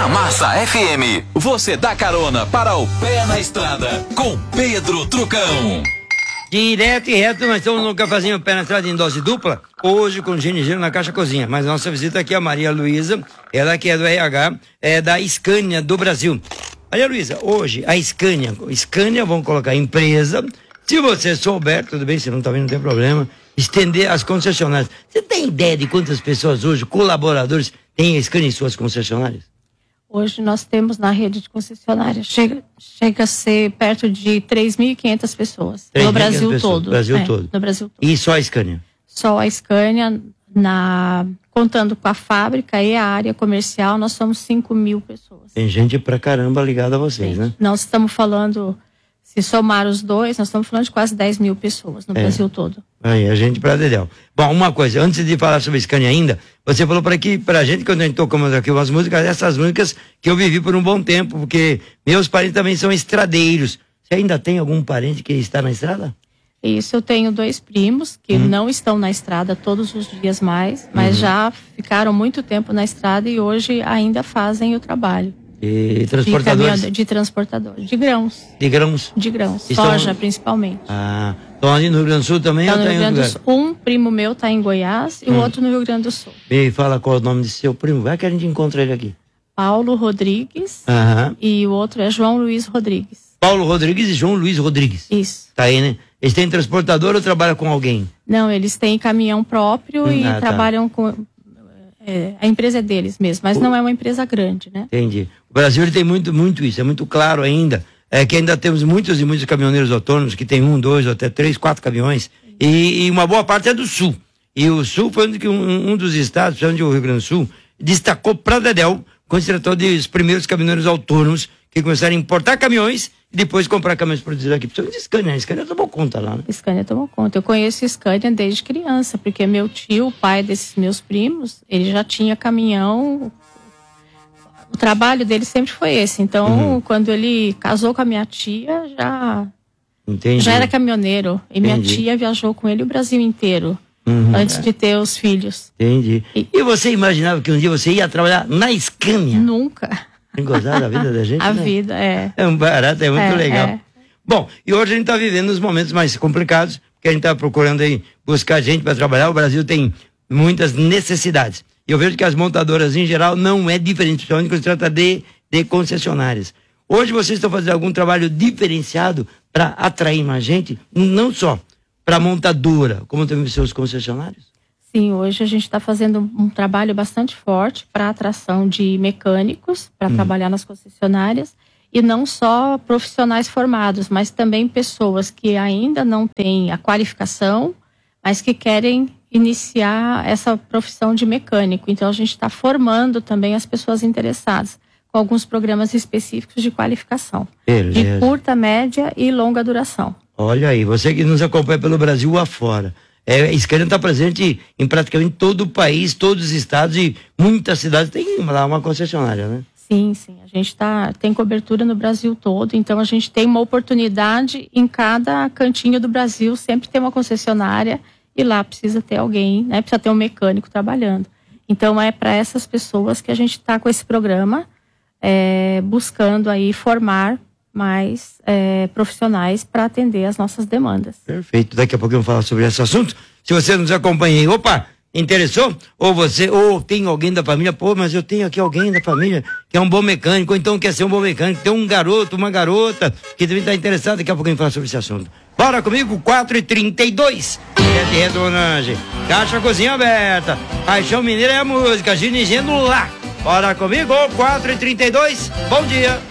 Na Massa FM, você dá carona para o Pé na Estrada com Pedro Trucão. Direto e reto, nós estamos no cafezinho Pé na Estrada em dose dupla, hoje com Gine Giro na Caixa Cozinha. Mas nossa visita aqui é a Maria Luísa, ela que é do RH, é da Scania do Brasil. Maria Luísa, hoje a Scania, vamos colocar empresa, se você souber, tudo bem, se não tá vendo, não tem problema, estender as concessionárias. Você tem ideia de quantas pessoas hoje, colaboradores, tem a Scania em suas concessionárias? Hoje nós temos na rede de concessionárias, chega a ser perto de 3.500 pessoas. No Brasil todo. Brasil todo. No Brasil todo. E só a Scania? Só a Scania, contando com a fábrica e a área comercial, nós somos 5.000 pessoas. Tem gente pra caramba ligada a vocês, né? Nós estamos falando, se somar os dois, nós estamos falando de quase 10.000 pessoas no Brasil todo. Aí, a gente pra dedéu. Bom, uma coisa, antes de falar sobre Scania ainda, você falou pra gente, quando a gente tocamos aqui umas músicas, essas músicas que eu vivi por um bom tempo, porque meus parentes também são estradeiros. Você ainda tem algum parente que está na estrada? Isso, eu tenho 2 primos que não estão na estrada todos os dias mais, mas já ficaram muito tempo na estrada e hoje ainda fazem o trabalho. E transportadores? De transportadores, de grãos. De grãos? De grãos, Estão... soja principalmente. Ah, estão ali no Rio Grande do Sul também? Tá ou no tá Rio Grande do Sul. Um primo meu está em Goiás e o outro no Rio Grande do Sul. E fala qual é o nome de seu primo, vai que a gente encontra ele aqui. Paulo Rodrigues e o outro é João Luiz Rodrigues. Paulo Rodrigues e João Luiz Rodrigues. Isso. Tá aí, né? Eles têm transportador ou trabalham com alguém? Não, eles têm caminhão próprio e trabalham com... a empresa é deles mesmo, mas não é uma empresa grande, né? Entendi. O Brasil ele tem muito isso, é muito claro ainda, que ainda temos muitos e muitos caminhoneiros autônomos que tem 1, 2, ou até 3, 4 caminhões, e uma boa parte é do Sul. E o Sul foi um dos estados, principalmente o Rio Grande do Sul, destacou para Dedéu, quando se tratou dos primeiros caminhoneiros autônomos que começaram a importar caminhões e depois comprar caminhões produzidos aqui. Principalmente Scania. Scania tomou conta lá, né? Scania tomou conta. Eu conheço Scania desde criança, porque meu tio, o pai desses meus primos, ele já tinha caminhão. O trabalho dele sempre foi esse. Então, quando ele casou com a minha tia, já era caminhoneiro. E minha tia viajou com ele o Brasil inteiro. Antes de ter os filhos. Entendi. E você imaginava que um dia você ia trabalhar na Scania? Nunca. Tem gozado da vida da gente? A né? vida, é. É um barato, é muito legal. Bom, e hoje a gente está vivendo os momentos mais complicados, porque a gente está procurando aí buscar gente para trabalhar. O Brasil tem muitas necessidades. E eu vejo que as montadoras, em geral, não é diferente, principalmente quando se trata de concessionárias. Hoje vocês estão fazendo algum trabalho diferenciado para atrair mais gente? Não só para a montadora, como também para os seus concessionários? Sim, hoje a gente está fazendo um trabalho bastante forte para a atração de mecânicos para trabalhar nas concessionárias, e não só profissionais formados, mas também pessoas que ainda não têm a qualificação, mas que querem iniciar essa profissão de mecânico. Então a gente está formando também as pessoas interessadas com alguns programas específicos de qualificação. Beleza. De curta, média e longa duração. Olha aí, você que nos acompanha pelo Brasil afora. A Scania está presente em praticamente todo o país, todos os estados e muitas cidades tem lá uma concessionária, né? Sim. A gente tem cobertura no Brasil todo, então a gente tem uma oportunidade em cada cantinho do Brasil, sempre tem uma concessionária e lá precisa ter alguém, né? Precisa ter um mecânico trabalhando. Então é para essas pessoas que a gente está com esse programa, buscando aí formar mais profissionais para atender as nossas demandas. Perfeito, daqui a pouco eu vou falar sobre esse assunto. Se você nos acompanha aí, interessou? Ou tem alguém da família, mas eu tenho aqui alguém da família que é um bom mecânico, ou então quer ser um bom mecânico, tem um garoto, uma garota que também está interessado, daqui a pouco eu vou falar sobre esse assunto. Bora comigo, 4h32, de redonagem, Caixa Cozinha aberta, Paixão Mineira é a música, Ginigendo lá. Bora comigo, 4h32, bom dia.